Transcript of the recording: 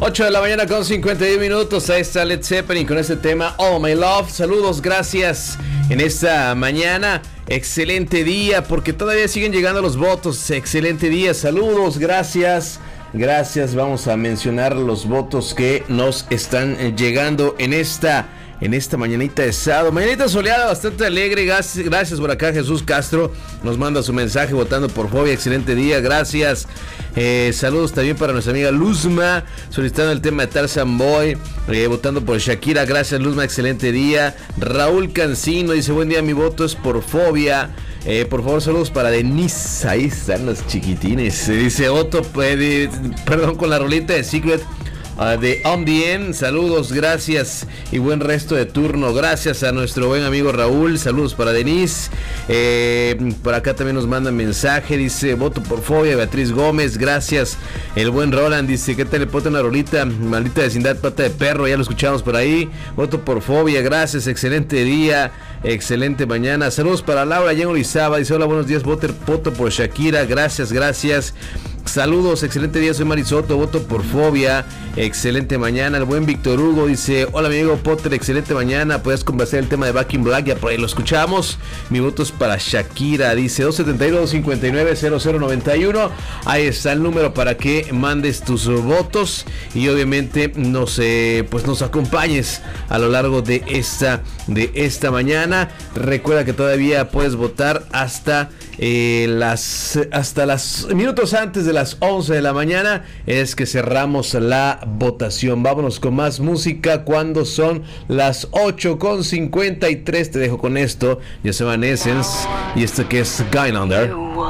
8 de la mañana con 51 minutos. Ahí está Led Zeppelin con este tema All My Love. Saludos, gracias en esta mañana. Excelente día, porque todavía siguen llegando los votos. Excelente día, saludos, gracias. Gracias, vamos a mencionar los votos que nos están llegando en esta mañanita de sábado. Mañanita soleada, bastante alegre. Gracias por acá, Jesús Castro nos manda su mensaje votando por Fobia. Excelente día, gracias. Saludos también para nuestra amiga Luzma, solicitando el tema de Tarzan Boy, votando por Shakira. Gracias, Luzma, excelente día. Raúl Cancino dice: buen día, mi voto es por Fobia. Por favor, saludos para Denise. Ahí están los chiquitines. Dice voto, perdón, con la rolita de Secret de On The End. Saludos, gracias y buen resto de turno. Gracias a nuestro buen amigo Raúl. Saludos para Denise. Por acá también nos manda mensaje. Dice: voto por Fobia, Beatriz Gómez. Gracias. El buen Roland dice: ¿qué tal le pone una rolita? Maldita vecindad, pata de perro. Ya lo escuchamos por ahí. Voto por Fobia. Gracias. Excelente día. Excelente mañana. Saludos para Laura Yen Orizaba. Dice: hola, buenos días. Voto por Shakira. Gracias. Saludos, excelente día, soy Marisoto, voto por Fobia. Excelente mañana. El buen Víctor Hugo dice: hola, mi amigo Potter, excelente mañana. Puedes conversar el tema de Back in Black, ya por ahí lo escuchamos. Mi voto es para Shakira. Dice 272-59-0091. Ahí está el número para que mandes tus votos y obviamente nos acompañes a lo largo de esta mañana. Recuerda que todavía puedes votar hasta las minutos antes de las 11 de la mañana es que cerramos la votación. Vámonos con más música cuando son las 8:53. Te dejo con esto. Ya se van Essence y esto que es Going Under.